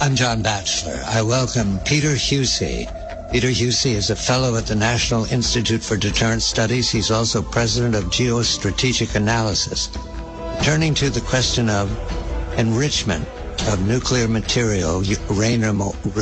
I'm John Batchelor. I welcome Peter Husey. Peter Husey is a fellow at the National Institute for Deterrence Studies. He's also president of Geostrategic Analysis. Turning to the question of enrichment of nuclear material, uranium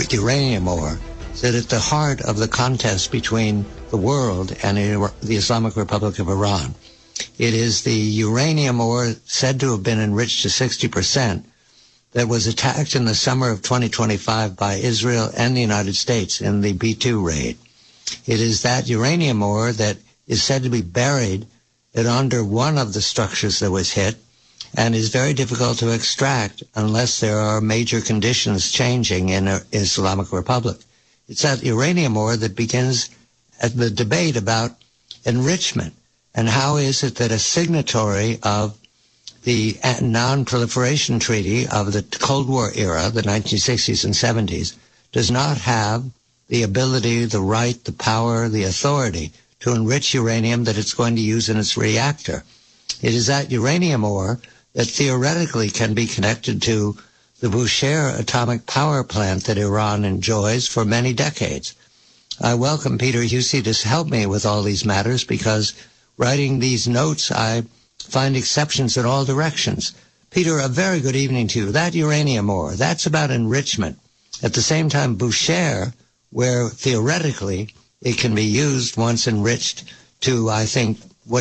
ore, that at the heart of the contest between the world and the Islamic Republic of Iran. It is the uranium ore said to have been enriched to 60% that was attacked in the summer of 2025 by Israel and the United States in the B-2 raid. It is that uranium ore that is said to be buried under one of the structures that was hit and is very difficult to extract unless there are major conditions changing in the Islamic Republic. It's that uranium ore that begins at the debate about enrichment and how is it that a signatory of the Non-Proliferation Treaty of the Cold War era, the 1960s and 70s, does not have the ability, the right, the power, the authority to enrich uranium that it's going to use in its reactor. It is that uranium ore that theoretically can be connected to the Bushehr atomic power plant that Iran enjoys for many decades. I welcome Peter Husey to help me with all these matters because writing these notes, I find exceptions in all directions. Peter, a very good evening to you. That uranium ore, that's about enrichment. At the same time, Bushehr, where theoretically it can be used once enriched to, I think,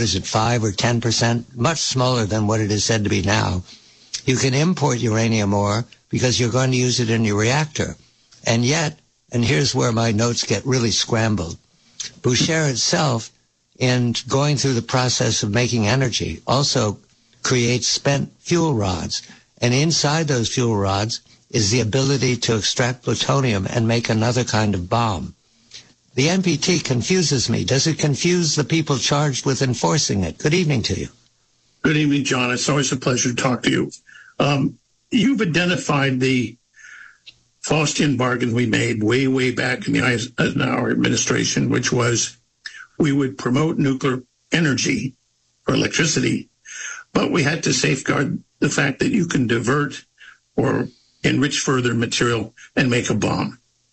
5 or 10%, much smaller than what it is said to be now. You can import uranium ore because you're going to use it in your reactor. And yet, and here's where my notes get really scrambled, Bushehr itself, in going through the process of making energy, also creates spent fuel rods. And inside those fuel rods is the ability to extract plutonium and make another kind of bomb. The NPT confuses me. Does it confuse the people charged with enforcing it? Good evening to you. Good evening, John. It's always a pleasure to talk to you. You've identified the Faustian bargain we made way back in our administration, which was we would promote nuclear energy or electricity, but we had to safeguard the fact that you can divert or enrich further material and make a bomb.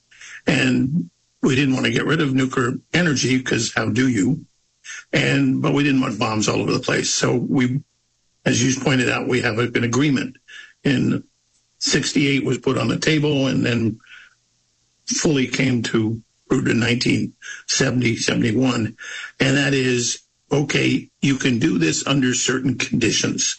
And we didn't want to get rid of nuclear energy because how do you? But we didn't want bombs all over the place. So we, as you pointed out, we have an agreement in 68 was put on the table and then fully came to fruit in 1970, 71. And that is, okay, you can do this under certain conditions.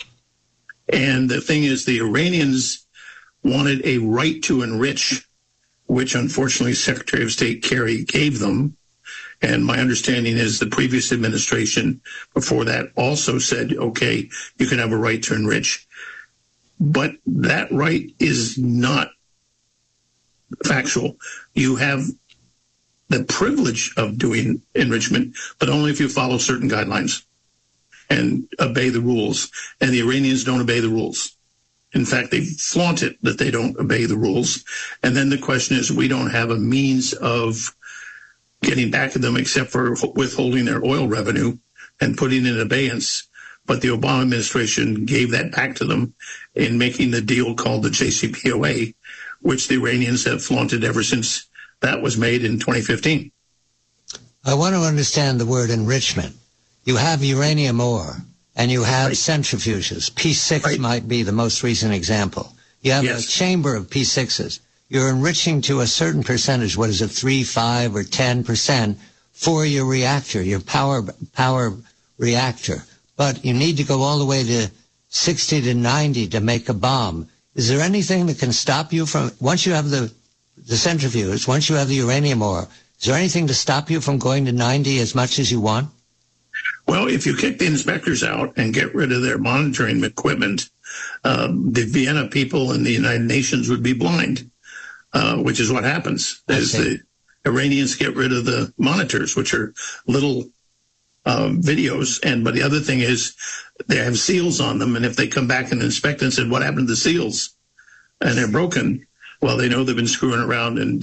And the thing is, the Iranians wanted a right to enrich, which unfortunately Secretary of State Kerry gave them. And my understanding is the previous administration before that also said, okay, you can have a right to enrich. But that right is not factual. You have the privilege of doing enrichment, but only if you follow certain guidelines and obey the rules. And the Iranians don't obey the rules. In fact, they flaunt it that they don't obey the rules. And then the question is, we don't have a means of getting back at them except for withholding their oil revenue and putting in abeyance. But the Obama administration gave that back to them in making the deal called the JCPOA, which the Iranians have flaunted ever since that was made in 2015. I want to understand the word enrichment. You have uranium ore, and you have centrifuges. P6 might be the most recent example. You have a chamber of P6s. You're enriching to a certain percentage, 3, 5, or 10% for your reactor, your power reactor. But you need to go all the way to 60 to 90 to make a bomb. Is there anything that can stop you from, once you have the centrifuge, once you have the uranium ore, is there anything to stop you from going to 90 as much as you want? Well, if you kick the inspectors out and get rid of their monitoring equipment, the Vienna people and the United Nations would be blind, which is what happens. As the Iranians get rid of the monitors, which are little videos. But the other thing is they have seals on them. And if they come back and inspect and said, what happened to the seals? And they're broken. Well, they know they've been screwing around. And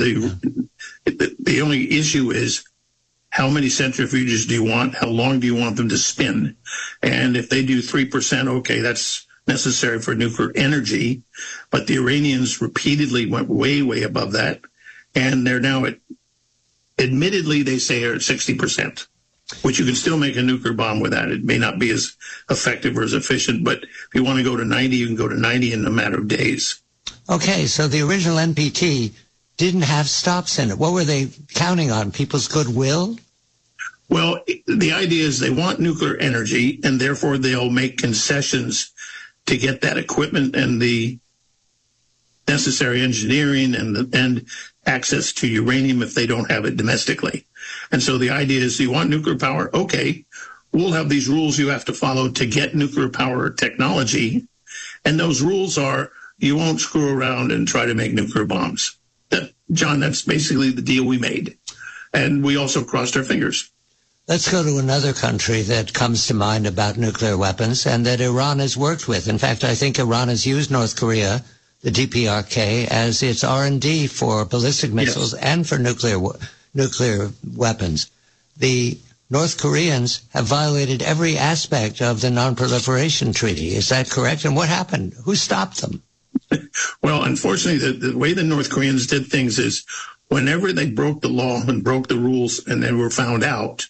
the only issue is, how many centrifuges do you want? How long do you want them to spin? And if they do 3%, okay, that's necessary for nuclear energy, but the Iranians repeatedly went way, way above that, and they're now at, admittedly, they say are at 60%, which you can still make a nuclear bomb with that. It may not be as effective or as efficient, but if you want to go to 90, you can go to 90 in a matter of days. Okay, so the original NPT didn't have stops in it. What were they counting on? People's goodwill? Well, the idea is they want nuclear energy, and therefore they'll make concessions to get that equipment and the necessary engineering and access to uranium if they don't have it domestically. And so the idea is, you want nuclear power? Okay, we'll have these rules you have to follow to get nuclear power technology. And those rules are, you won't screw around and try to make nuclear bombs. John, that's basically the deal we made. And we also crossed our fingers. Let's go to another country that comes to mind about nuclear weapons and that Iran has worked with. In fact, I think Iran has used North Korea, the DPRK, as its R&D for ballistic missiles and for nuclear weapons. The North Koreans have violated every aspect of the Non-Proliferation Treaty. Is that correct? And what happened? Who stopped them? Well, unfortunately, the way the North Koreans did things is whenever they broke the law and broke the rules and they were found out,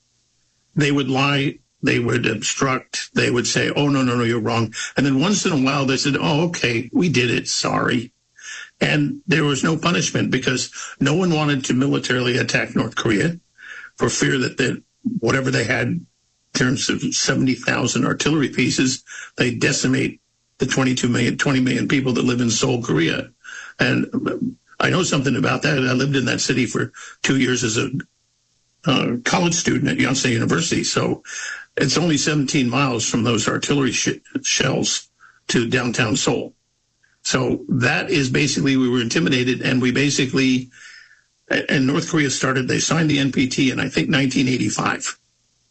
they would lie, they would obstruct, they would say, oh, no, you're wrong. And then once in a while they said, oh, okay, we did it, sorry. And there was no punishment because no one wanted to militarily attack North Korea for fear that whatever they had in terms of 70,000 artillery pieces, they decimate the 20 million people that live in Seoul, Korea. And I know something about that. I lived in that city for 2 years as a college student at Yonsei University. So it's only 17 miles from those artillery shells to downtown Seoul. So that is basically, we were intimidated, and we basically, and North Korea they signed the NPT in, I think, 1985.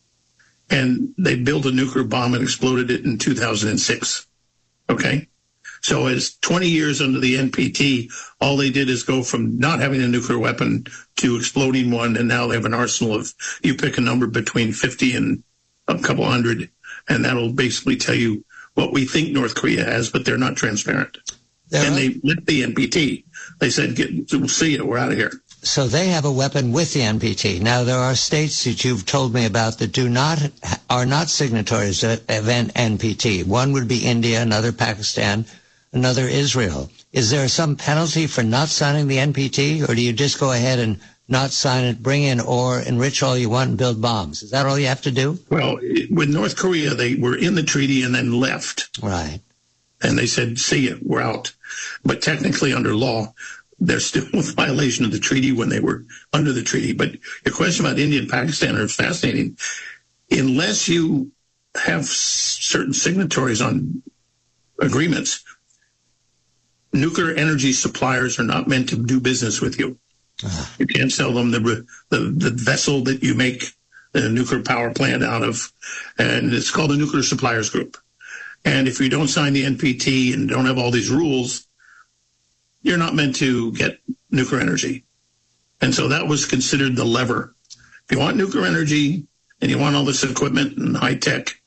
And they built a nuclear bomb and exploded it in 2006. Okay? So it's 20 years under the NPT, all they did is go from not having a nuclear weapon to exploding one, and now they have an arsenal of, you pick a number between 50 and a couple hundred, and that'll basically tell you what we think North Korea has, but they're not transparent. They lit the NPT. They said, we'll see you, we're out of here. So they have a weapon with the NPT. Now, there are states that you've told me about that are not signatories of NPT. One would be India, another Pakistan, another Israel. Is there some penalty for not signing the NPT, or do you just go ahead and not sign it, bring in ore, enrich all you want, and build bombs? Is that all you have to do? Well, with North Korea, they were in the treaty and then left. Right. And they said, see ya, we're out. But technically, under law, they're still in violation of the treaty when they were under the treaty. But your question about India and Pakistan is fascinating. Unless you have certain signatories on agreements, nuclear energy suppliers are not meant to do business with you. You can't sell them the vessel that you make the nuclear power plant out of, and it's called the Nuclear Suppliers Group. And if you don't sign the NPT and don't have all these rules, you're not meant to get nuclear energy. And so that was considered the lever. If you want nuclear energy and you want all this equipment and high tech,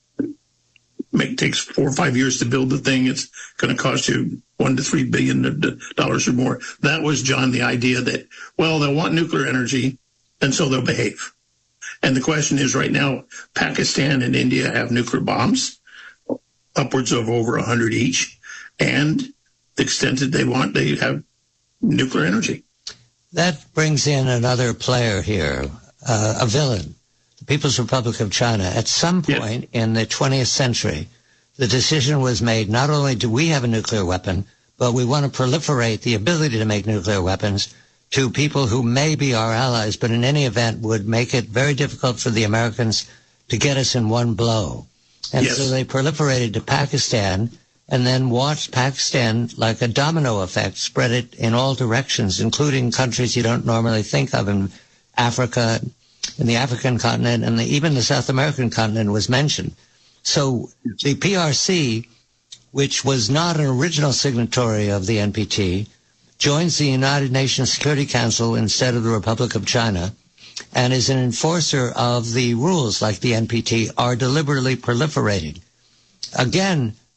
it takes 4 or 5 years to build the thing. It's going to cost you $1 to $3 billion or more. That was, John, the idea that, well, they'll want nuclear energy, and so they'll behave. And the question is, right now, Pakistan and India have nuclear bombs, upwards of over 100 each, and the extent that they want, they have nuclear energy. That brings in another player here, a villain. The People's Republic of China. At some point in the 20th century, the decision was made, not only do we have a nuclear weapon, but we want to proliferate the ability to make nuclear weapons to people who may be our allies, but in any event would make it very difficult for the Americans to get us in one blow. And so they proliferated to Pakistan and then watched Pakistan, like a domino effect, spread it in all directions, including countries you don't normally think of in Africa, in the African continent, and even the South American continent was mentioned. So the PRC, which was not an original signatory of the NPT, joins the United Nations Security Council instead of the Republic of China, and is an enforcer of the rules like the NPT are deliberately proliferating. Again,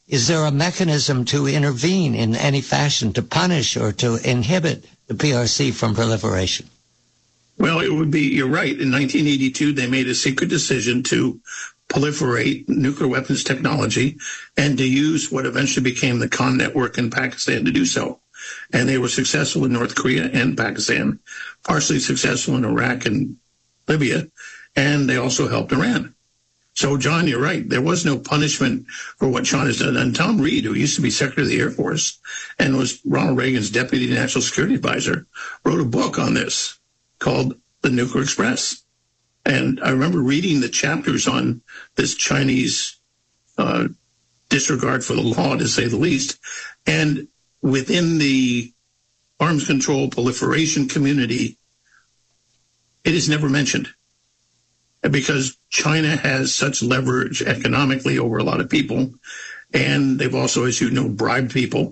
Is there a mechanism to intervene in any fashion to punish or to inhibit the PRC from proliferation? Well, it would be, you're right. In 1982, they made a secret decision to proliferate nuclear weapons technology and to use what eventually became the Khan network in Pakistan to do so. And they were successful in North Korea and Pakistan, partially successful in Iraq and Libya, and they also helped Iran. So, John, you're right. There was no punishment for what China's done. And Tom Reed, who used to be Secretary of the Air Force and was Ronald Reagan's Deputy National Security Advisor, wrote a book on this called The Nuclear Express. And I remember reading the chapters on this Chinese disregard for the law, to say the least. And within the arms control proliferation community, it is never mentioned. Because China has such leverage economically over a lot of people, and they've also, as you know, bribed people.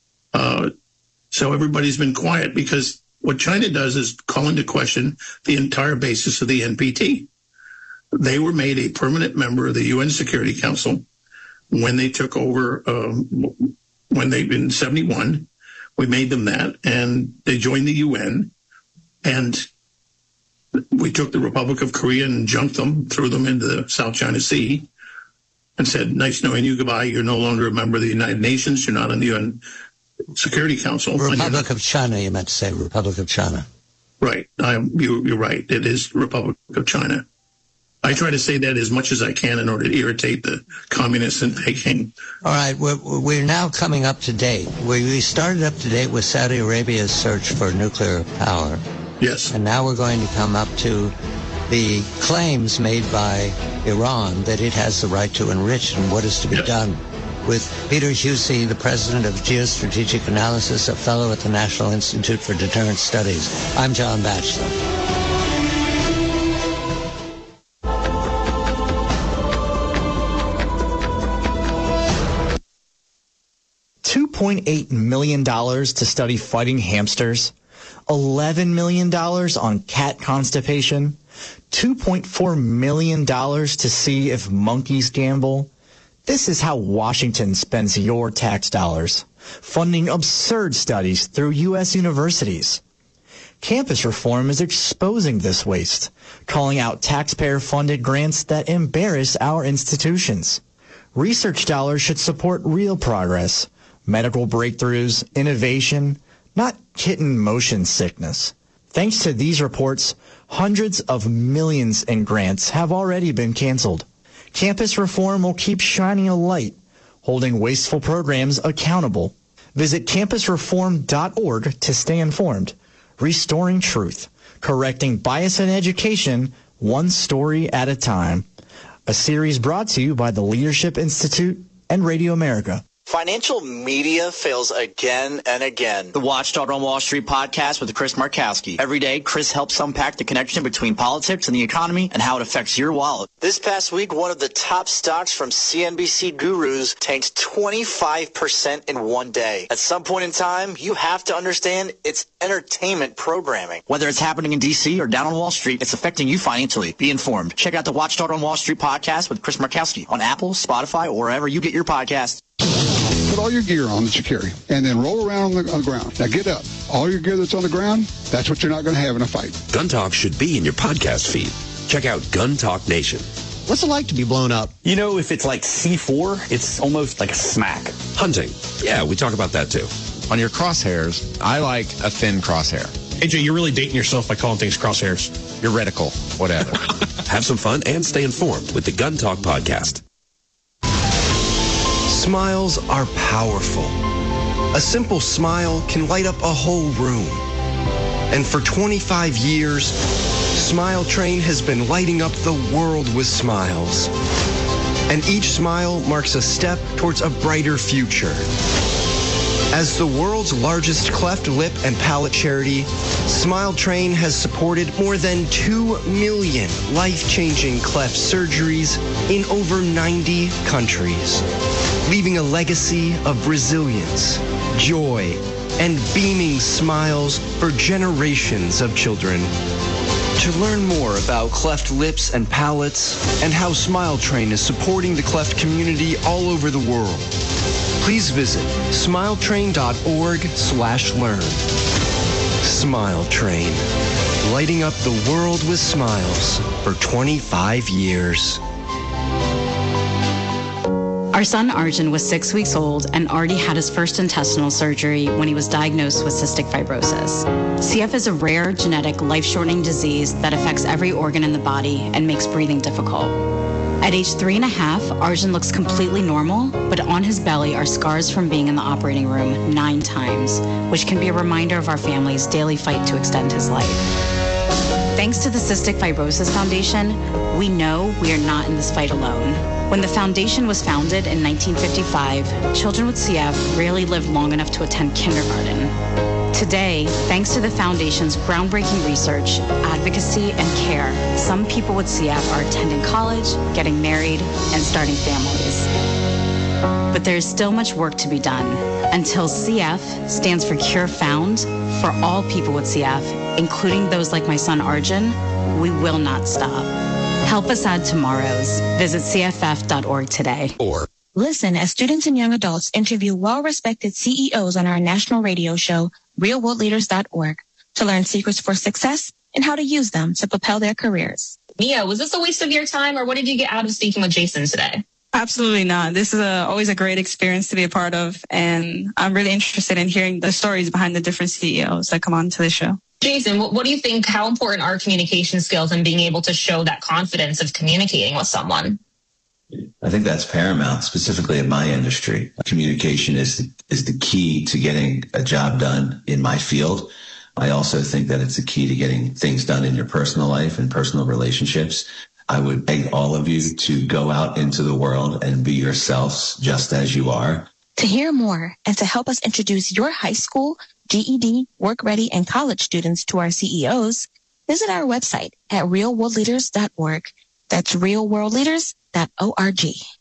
So everybody's been quiet because what China does is call into question the entire basis of the NPT. They were made a permanent member of the UN Security Council when they took over, in 71. We made them that, and they joined the UN, and we took the Republic of Korea and junked them, threw them into the South China Sea, and said, nice knowing you, goodbye. You're no longer a member of the United Nations. You're not in the UN Security Council. Republic of China, you meant to say, Republic of China. Right. You're right. It is Republic of China. I try to say that as much as I can in order to irritate the communists in Peking. All right. We're now coming up to date. We started up to date with Saudi Arabia's search for nuclear power. Yes. And now we're going to come up to the claims made by Iran that it has the right to enrich and what is to be done, with Peter Husey, the president of Geostrategic Analysis, a fellow at the National Institute for Deterrence Studies. I'm John Batchelor. $2.8 million to study fighting hamsters, $11 million on cat constipation, $2.4 million to see if monkeys gamble. This is how Washington spends your tax dollars, funding absurd studies through U.S. universities. Campus reform is exposing this waste, calling out taxpayer-funded grants that embarrass our institutions. Research dollars should support real progress, medical breakthroughs, innovation, not kitten motion sickness. Thanks to these reports, hundreds of millions in grants have already been canceled. Campus reform will keep shining a light, holding wasteful programs accountable. Visit campusreform.org to stay informed. Restoring truth, correcting bias in education, one story at a time. A series brought to you by the Leadership Institute and Radio America. Financial media fails again and again. The Watchdog on Wall Street podcast with Chris Markowski. Every day, Chris helps unpack the connection between politics and the economy and how it affects your wallet. This past week, one of the top stocks from CNBC gurus tanked 25% in one day. At some point in time, you have to understand it's entertainment programming. Whether it's happening in D.C. or down on Wall Street, it's affecting you financially. Be informed. Check out the Watchdog on Wall Street podcast with Chris Markowski on Apple, Spotify, or wherever you get your podcasts. Put all your gear on that you carry, and then roll around on the ground. Now get up. All your gear that's on the ground, that's what you're not going to have in a fight. Gun Talk should be in your podcast feed. Check out Gun Talk Nation. What's it like to be blown up? You know, if it's like C4, it's almost like a smack. Hunting. Yeah, we talk about that too. On your crosshairs, I like a thin crosshair. AJ, you're really dating yourself by calling things crosshairs. Your reticle, whatever. Have some fun and stay informed with the Gun Talk podcast. Smiles are powerful. A simple smile can light up a whole room. And for 25 years, Smile Train has been lighting up the world with smiles. And each smile marks a step towards a brighter future. As the world's largest cleft lip and palate charity, Smile Train has supported more than 2 million life-changing cleft surgeries in over 90 countries, leaving a legacy of resilience, joy, and beaming smiles for generations of children. To learn more about cleft lips and palates and how Smile Train is supporting the cleft community all over the world, Please visit smiletrain.org/learn. Smile Train, lighting up the world with smiles for 25 years. Our son Arjun was 6 weeks old and already had his first intestinal surgery when he was diagnosed with cystic fibrosis. CF is a rare, genetic, life-shortening disease that affects every organ in the body and makes breathing difficult. At age 3.5, Arjun looks completely normal, but on his belly are scars from being in the operating room 9 times, which can be a reminder of our family's daily fight to extend his life. Thanks to the Cystic Fibrosis Foundation, we know we are not in this fight alone. When the foundation was founded in 1955, children with CF rarely lived long enough to attend kindergarten. Today, thanks to the foundation's groundbreaking research, advocacy, and care, some people with CF are attending college, getting married, and starting families. But there is still much work to be done. Until CF stands for Cure Found, for all people with CF, including those like my son Arjun, we will not stop. Help us add tomorrows. Visit cff.org today. Listen as students and young adults interview well-respected CEOs on our national radio show, realworldleaders.org, to learn secrets for success and how to use them to propel their careers. Mia, was this a waste of your time, or what did you get out of speaking with Jason today? Absolutely not. This is always a great experience to be a part of, and I'm really interested in hearing the stories behind the different CEOs that come on to the show. Jason, what do you think, how important are communication skills and being able to show that confidence of communicating with someone? I think that's paramount, specifically in my industry. Communication is the key to getting a job done in my field. I also think that it's the key to getting things done in your personal life and personal relationships. I would beg all of you to go out into the world and be yourselves just as you are. To hear more and to help us introduce your high school, GED, work ready, and college students to our CEOs, visit our website at realworldleaders.org. That's realworldleaders.org.